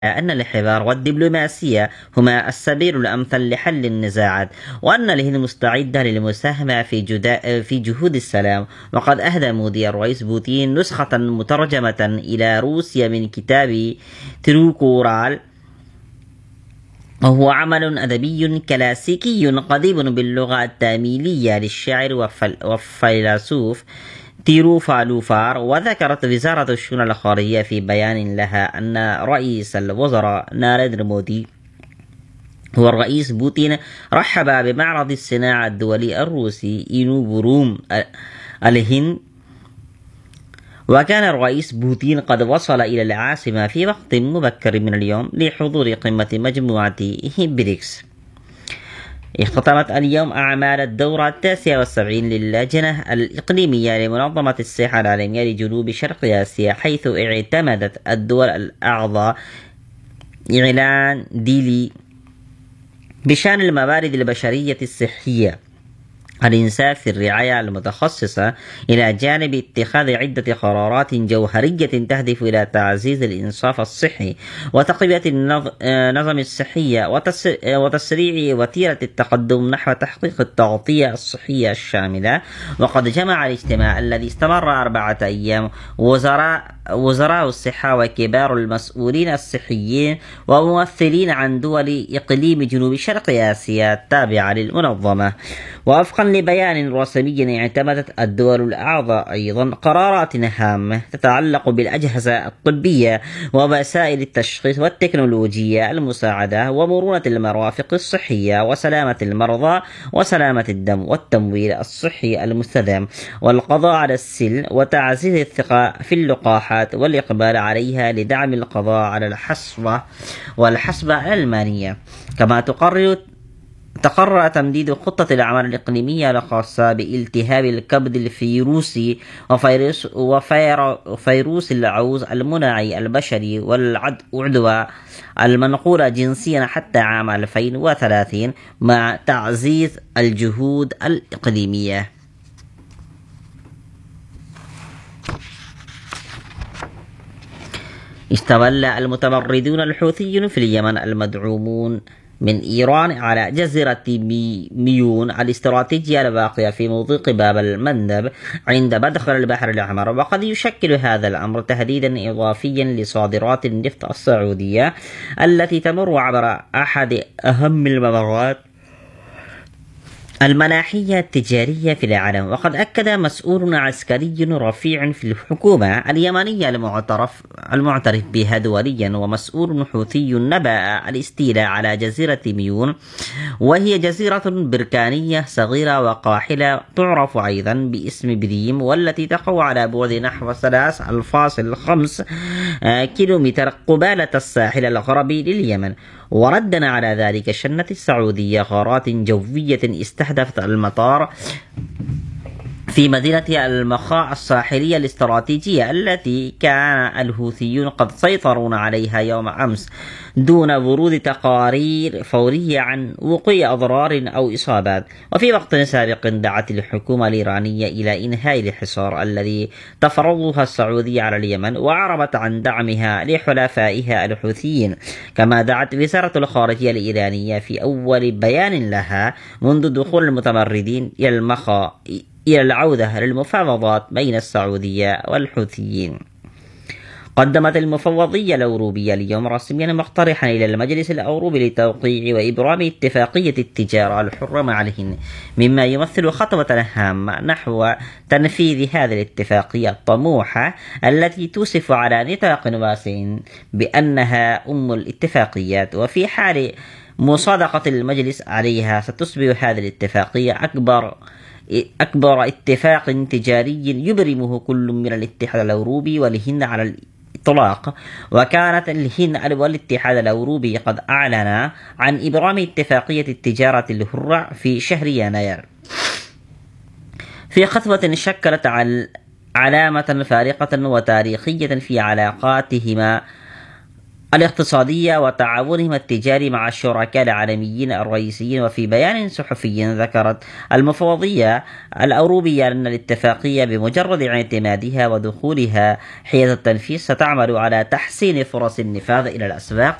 أن الحوار والدبلوماسية هما السبيل الأمثل لحل النزاعات، وأن الهند مستعدة للمساهمة في جهود السلام. وقد أهدى مودي الرئيس بوتين نسخة مترجمة إلى روسيا من كتاب تروكورال، وهو عمل أدبي كلاسيكي قديم باللغة التاميلية للشاعر والفيلسوف تيروفالوفار. وذكرت وزارة الشؤون الخارجية في بيان لها أن رئيس الوزراء ناريندرا مودي والرئيس بوتين رحب بمعرض الصناعة الدولي الروسي إنوبروم الهند. وكان الرئيس بوتين قد وصل إلى العاصمة في وقت مبكر من اليوم لحضور قمة مجموعة بريكس. اختتمت اليوم أعمال الدورة 79 للجنة الإقليمية لمنظمة الصحة العالمية لجنوب شرق آسيا، حيث اعتمدت الدول الأعضاء إعلان ديلي بشأن الموارد البشرية الصحية الإنسان في الرعاية المتخصصة، إلى جانب اتخاذ عدة قرارات جوهرية تهدف إلى تعزيز الإنصاف الصحي وتقوية النظم الصحي وتسريع وتيرة التقدم نحو تحقيق التغطية الصحية الشاملة. وقد جمع الاجتماع الذي استمر 4 أيام وزراء الصحة وكبار المسؤولين الصحيين وممثلين عن دول إقليم جنوب شرق آسيا التابعة للمنظمة. ووفقا لبيان رسمي، اعتمدت الدول الأعضاء أيضا قرارات هامة تتعلق بالأجهزة الطبية ووسائل التشخيص والتكنولوجيا المساعدة ومرونة المرافق الصحية وسلامة المرضى وسلامة الدم والتمويل الصحي المستدام والقضاء على السل وتعزيز الثقة في اللقاحات والإقبال عليها لدعم القضاء على الحصبة والحصبة المالية. كما تقرر تمديد خطة الأعمال الإقليمية الخاصة بالتهاب الكبد الفيروسي وفيروس العوز المناعي البشري والعدوى المنقولة جنسيا حتى عام 2030 مع تعزيز الجهود الإقليمية. استولى المتمردون الحوثيون في اليمن المدعومون من إيران على جزيرة ميون الاستراتيجية الباقية في مضيق باب المندب عند مدخل البحر الأحمر. وقد يشكل هذا الأمر تهديدا إضافيا لصادرات النفط السعودية التي تمر عبر أحد أهم الممرات المناحية التجارية في العالم. وقد أكد مسؤول عسكري رفيع في الحكومة اليمنية المعترف بها دوليا ومسؤول حوثي نبأ الاستيلاء على جزيرة ميون، وهي جزيرة بركانية صغيرة وقاحلة تعرف أيضا باسم بريم، والتي تقع على بعد نحو 3.5 كيلومتر قبالة الساحل الغربي لليمن. وردنا على ذلك شنت السعودية غارات جوية استهدفت المطار في مدينة المخاء الساحلية الاستراتيجية التي كان الحوثيون قد سيطرون عليها يوم أمس دون ورود تقارير فورية عن وقوع أضرار أو إصابات. وفي وقت سابق دعت الحكومة الإيرانية إلى إنهاء الحصار الذي تفرضها السعودية على اليمن، وأعربت عن دعمها لحلفائها الحوثيين. كما دعت وزارة الخارجية الإيرانية في أول بيان لها منذ دخول المتمردين إلى المخاء إلى العودة للمفاوضات بين السعودية والحوثيين. قدمت المفوضية الأوروبية اليوم رسميا مقترحا إلى المجلس الأوروبي لتوقيع وإبرام اتفاقية التجارة الحرة مع الهند، مما يمثل خطوة هامة نحو تنفيذ هذه الاتفاقية الطموحة التي توصف على نطاق واسع بأنها أم الاتفاقيات. وفي حال مصادقة المجلس عليها ستصبح هذه الاتفاقية أكبر اتفاق تجاري يبرمه كل من الاتحاد الأوروبي والهند على الإطلاق. وكانت الهند والاتحاد الأوروبي قد أعلنا عن إبرام اتفاقية التجارة الحرة في شهر يناير، في خطوة شكلت علامة فارقة وتاريخية في علاقاتهما الاقتصادية وتعاونهم التجاري مع الشركاء العالميين الرئيسيين. وفي بيان صحفي ذكرت المفوضية الأوروبية أن الاتفاقية بمجرد اعتمادها ودخولها حيز التنفيذ ستعمل على تحسين فرص النفاذ إلى الأسواق